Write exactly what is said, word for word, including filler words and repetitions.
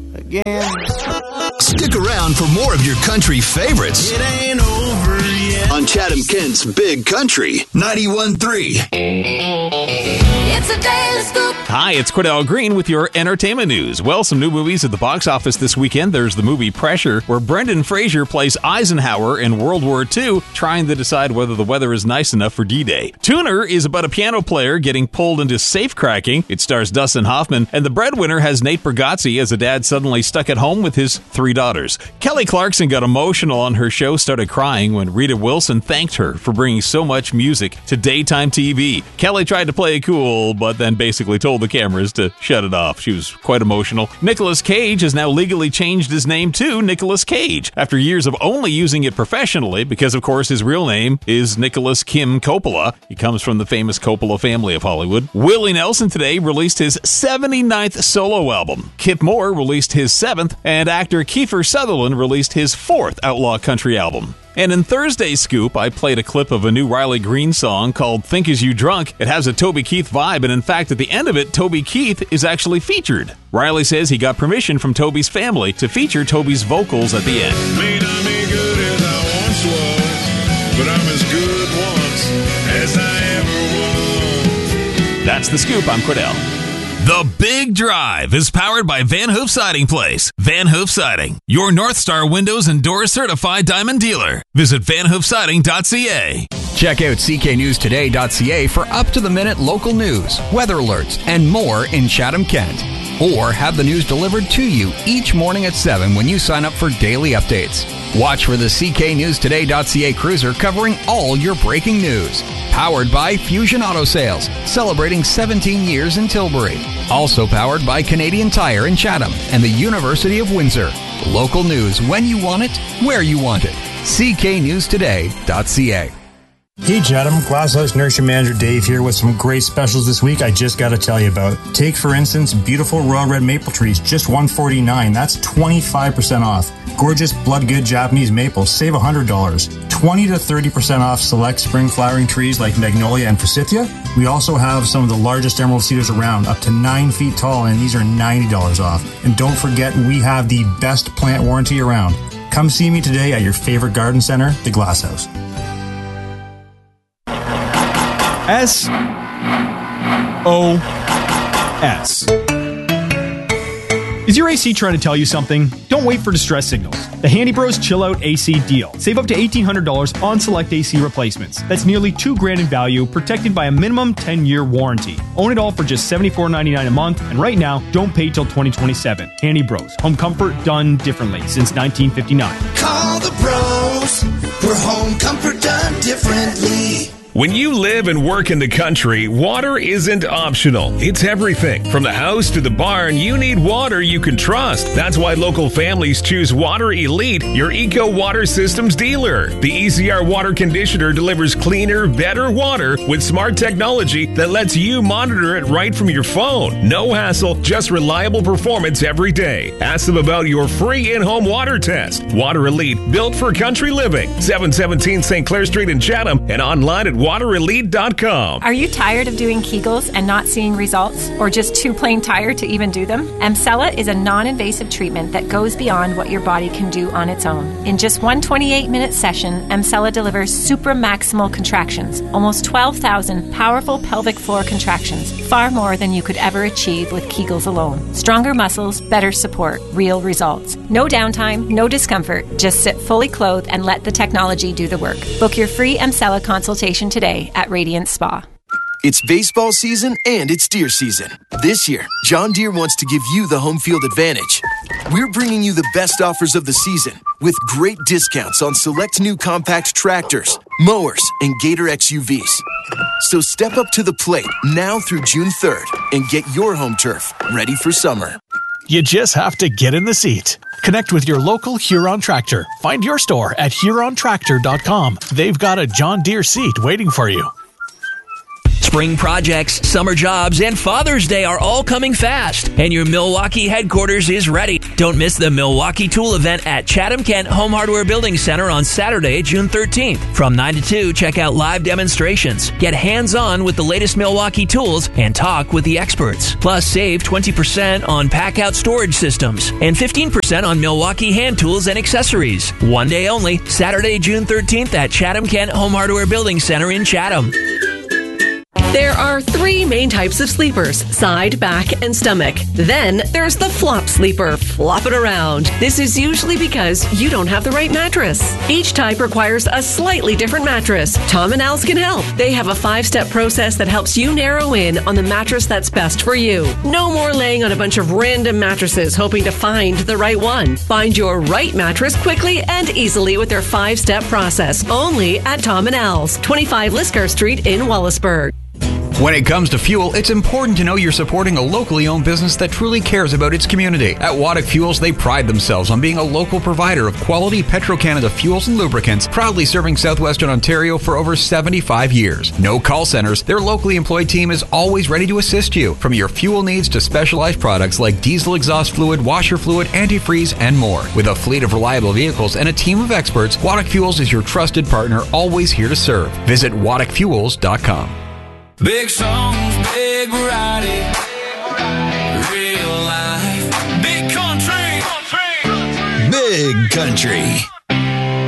again. Stick around for more of your country favorites. It ain't over yet. On Chatham Kent's Big Country ninety-one point three. It's a daily scoop. Hi, it's Cordell Green with your entertainment news. Well, some new movies at the box office this weekend. There's the movie Pressure, where Brendan Fraser plays Eisenhower in World War Two, trying to decide whether the weather is nice enough for D-Day. Tuner is about a piano player getting pulled into safe cracking. It stars Dustin Hoffman, and The Breadwinner has Nate Bargatze as a dad suddenly stuck at home with his three daughters. Kelly Clarkson got emotional on her show, started crying when Rita Wilson thanked her for bringing so much music to daytime T V. Kelly tried to play it cool, but then basically told the cameras to shut it off. She was quite emotional. Nicolas Cage has now legally changed his name to Nicolas Cage after years of only using it professionally, because of course his real name is Nicholas Kim Coppola. He comes from the famous Coppola family of Hollywood. Willie Nelson today released his seventy-ninth solo album. Kip Moore released his seventh, and actor Kiefer Sutherland released his fourth outlaw country album. And in Thursday's Scoop, I played a clip of a new Riley Green song called Think Is You Drunk. It has a Toby Keith vibe, and in fact, at the end of it, Toby Keith is actually featured. Riley says he got permission from Toby's family to feature Toby's vocals at the end. May not be good as I once was, but I'm as good once as I ever was. That's the Scoop. I'm Cordell. The Big Drive is powered by Van Hoof Siding Place. Van Hoof Siding, your North Star Windows and Doors certified diamond dealer. Visit van hoof siding dot c a. Check out c k news today dot c a for up-to-the-minute local news, weather alerts, and more in Chatham-Kent. Or have the news delivered to you each morning at seven when you sign up for daily updates. Watch for the c k news today dot c a cruiser covering all your breaking news. Powered by Fusion Auto Sales, celebrating seventeen years in Tilbury. Also powered by Canadian Tire in Chatham and the University of Windsor. Local news when you want it, where you want it. c k news today dot c a. Hey Chatham, Glasshouse Nursery Manager Dave here with some great specials this week I just got to tell you about. Take, for instance, beautiful Royal Red Maple trees, just one hundred forty-nine dollars. That's twenty-five percent off. Gorgeous Blood Good Japanese maples, save one hundred dollars. twenty to thirty percent off select spring flowering trees like Magnolia and Forsythia. We also have some of the largest emerald cedars around, up to nine feet tall, and these are ninety dollars off. And don't forget, we have the best plant warranty around. Come see me today at your favorite garden center, the Glasshouse. S O S. Is your A C trying to tell you something? Don't wait for distress signals. The Handy Bros Chill Out A C deal. Save up to eighteen hundred dollars on select A C replacements. That's nearly two grand in value, protected by a minimum ten-year warranty. Own it all for just seventy-four ninety-nine a month, and right now, don't pay till twenty twenty-seven. Handy Bros. Home comfort done differently since nineteen fifty-nine. Call the pros. We're home comfort done differently. When you live and work in the country, water isn't optional. It's everything. From the house to the barn, you need water you can trust. That's why local families choose Water Elite, your Eco Water Systems dealer. The E C R water conditioner delivers cleaner, better water with smart technology that lets you monitor it right from your phone. No hassle, just reliable performance every day. Ask them about your free in-home water test. Water Elite, built for country living. seven seventeen Saint Clair Street in Chatham and online at water elite dot com. Are you tired of doing Kegels and not seeing results, or just too plain tired to even do them? Emsella is a non-invasive treatment that goes beyond what your body can do on its own. In just one twenty-eight minute session, Emsella delivers supramaximal contractions, almost twelve thousand powerful pelvic floor contractions, far more than you could ever achieve with Kegels alone. Stronger muscles, better support, real results. No downtime, no discomfort. Just sit fully clothed and let the technology do the work. Book your free Emsella consultation today at Radiant Spa. It's baseball season and it's deer season. This year, John Deere wants to give you the home field advantage. We're bringing you the best offers of the season with great discounts on select new compact tractors, mowers, and Gator X U Vs. So step up to the plate now through June third and get your home turf ready for summer. You just have to get in the seat. Connect with your local Huron Tractor. Find your store at huron tractor dot com. They've got a John Deere seat waiting for you. Spring projects, summer jobs, and Father's Day are all coming fast, and your Milwaukee headquarters is ready. Don't miss the Milwaukee Tool event at Chatham Kent Home Hardware Building Center on Saturday, June thirteenth. From nine to two, check out live demonstrations, get hands-on with the latest Milwaukee tools, and talk with the experts. Plus, save twenty percent on pack-out storage systems and fifteen percent on Milwaukee hand tools and accessories. One day only, Saturday, June thirteenth at Chatham Kent Home Hardware Building Center in Chatham. There are three main types of sleepers: side, back, and stomach. Then there's the flop sleeper. Flop it around. This is usually because you don't have the right mattress. Each type requires a slightly different mattress. Tom and Al's can help. They have a five-step process that helps you narrow in on the mattress that's best for you. No more laying on a bunch of random mattresses hoping to find the right one. Find your right mattress quickly and easily with their five-step process. Only at Tom and Al's, twenty-five Liscar Street in Wallaceburg. When it comes to fuel, it's important to know you're supporting a locally owned business that truly cares about its community. At Waddick Fuels, they pride themselves on being a local provider of quality Petro-Canada fuels and lubricants, proudly serving southwestern Ontario for over seventy-five years. No call centers, their locally employed team is always ready to assist you, from your fuel needs to specialized products like diesel exhaust fluid, washer fluid, antifreeze, and more. With a fleet of reliable vehicles and a team of experts, Waddick Fuels is your trusted partner, always here to serve. Visit waddick fuels dot com. Big songs, big variety, real life, big country, big country.